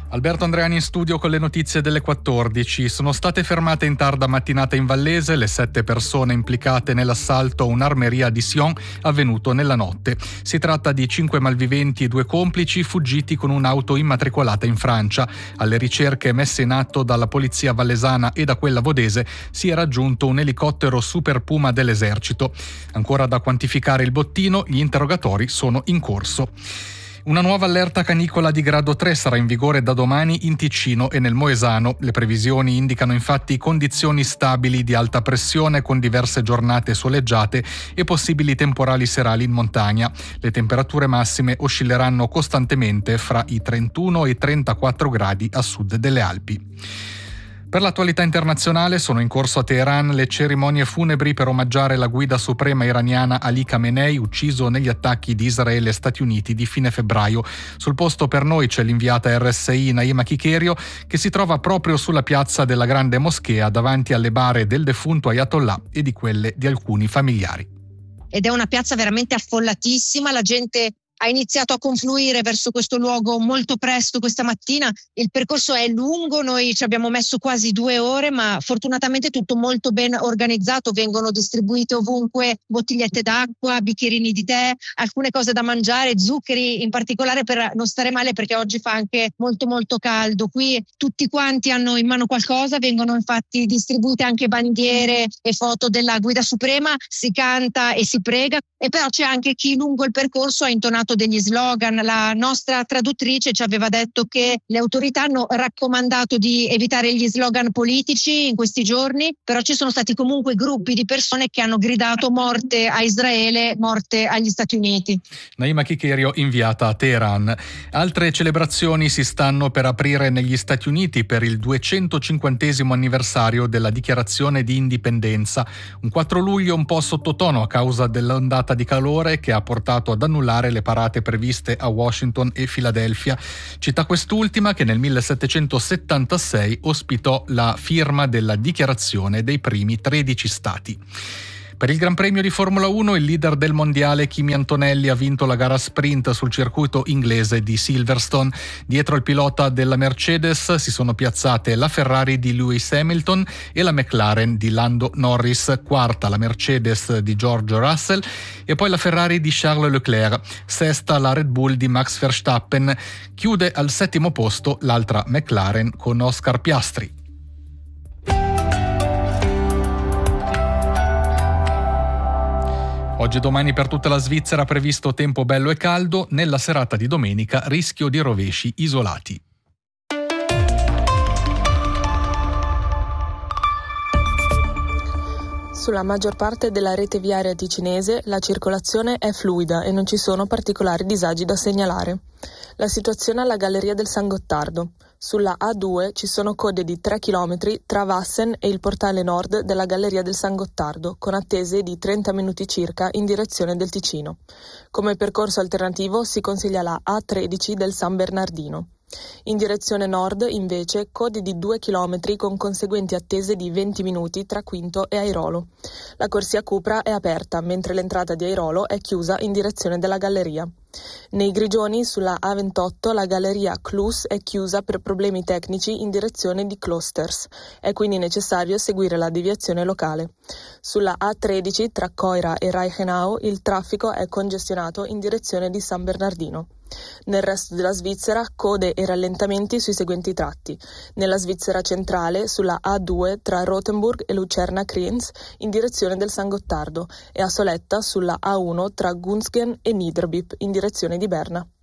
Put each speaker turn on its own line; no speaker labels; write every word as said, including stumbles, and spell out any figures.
Alberto Andreani in studio con le notizie delle quattordici. Sono state fermate in tarda mattinata in Vallese le sette persone implicate nell'assalto a un'armeria di Sion avvenuto nella notte. Si tratta di cinque malviventi e due complici fuggiti con un'auto immatricolata in Francia. Alle ricerche messe in atto dalla polizia vallesana e da quella vodese si è raggiunto un elicottero Super Puma dell'esercito. Ancora da quantificare il bottino, gli interrogatori sono in corso. Una nuova allerta canicola di grado tre sarà in vigore da domani in Ticino e nel Moesano. Le previsioni indicano infatti condizioni stabili di alta pressione con diverse giornate soleggiate e possibili temporali serali in montagna. Le temperature massime oscilleranno costantemente fra i trentuno e i trentaquattro gradi a sud delle Alpi. Per l'attualità internazionale sono in corso a Teheran le cerimonie funebri per omaggiare la guida suprema iraniana Ali Khamenei, ucciso negli attacchi di Israele e Stati Uniti di fine febbraio. Sul posto per noi c'è l'inviata R S I Naima Kikerio, che si trova proprio sulla piazza della Grande Moschea davanti alle bare del defunto Ayatollah e di quelle di alcuni familiari.
Ed è una piazza veramente affollatissima, la gente ha iniziato a confluire verso questo luogo molto presto questa mattina. Il percorso è lungo, noi ci abbiamo messo quasi due ore, ma fortunatamente tutto molto ben organizzato. Vengono distribuite ovunque bottigliette d'acqua, bicchierini di tè, alcune cose da mangiare, zuccheri in particolare per non stare male, perché oggi fa anche molto molto caldo. Qui tutti quanti hanno in mano qualcosa, vengono infatti distribuite anche bandiere e foto della guida suprema, si canta e si prega, e però c'è anche chi lungo il percorso ha intonato degli slogan. La nostra traduttrice ci aveva detto che le autorità hanno raccomandato di evitare gli slogan politici in questi giorni, però ci sono stati comunque gruppi di persone che hanno gridato morte a Israele, morte agli Stati Uniti.
Naima Kikerio, inviata a Teheran. Altre celebrazioni si stanno per aprire negli Stati Uniti per il duecentocinquantesimo anniversario della dichiarazione di indipendenza. Un quattro luglio un po' sottotono a causa dell'ondata di calore che ha portato ad annullare le parate previste a Washington e Filadelfia, città quest'ultima che nel millesettecentosettantasei ospitò la firma della dichiarazione dei primi tredici stati. Per il Gran Premio di Formula uno il leader del mondiale Kimi Antonelli ha vinto la gara sprint sul circuito inglese di Silverstone. Dietro il pilota della Mercedes si sono piazzate la Ferrari di Lewis Hamilton e la McLaren di Lando Norris, quarta la Mercedes di George Russell e poi la Ferrari di Charles Leclerc, sesta la Red Bull di Max Verstappen. Chiude al settimo posto l'altra McLaren con Oscar Piastri. Oggi e domani per tutta la Svizzera previsto tempo bello e caldo, nella serata di domenica rischio di rovesci isolati.
Sulla maggior parte della rete viaria ticinese la circolazione è fluida e non ci sono particolari disagi da segnalare. La situazione alla Galleria del San Gottardo. Sulla A due ci sono code di tre chilometri tra Vassen e il portale nord della Galleria del San Gottardo, con attese di trenta minuti circa in direzione del Ticino. Come percorso alternativo si consiglia la A tredici del San Bernardino. In direzione nord, invece, code di due chilometri con conseguenti attese di venti minuti tra Quinto e Airolo. La corsia Cupra è aperta, mentre l'entrata di Airolo è chiusa in direzione della galleria. Nei Grigioni, sulla A ventotto, la galleria Klus è chiusa per problemi tecnici in direzione di Klosters. È quindi necessario seguire la deviazione locale. Sulla A tredici, tra Coira e Reichenau, il traffico è congestionato in direzione di San Bernardino. Nel resto della Svizzera, code e rallentamenti sui seguenti tratti. Nella Svizzera centrale, sulla A due tra Rothenburg e Lucerna-Kriens in direzione del San Gottardo e a Soletta sulla A uno tra Gunzgen e Niederbipp in direzione di Berna.